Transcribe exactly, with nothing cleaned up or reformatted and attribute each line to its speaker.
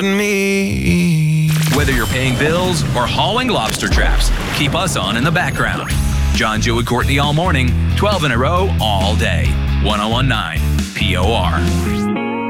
Speaker 1: me.
Speaker 2: Whether you're paying bills or hauling lobster traps, keep us on in the background. John, Joe, and Courtney all morning, twelve in a row, all day. ten nineteen P O R.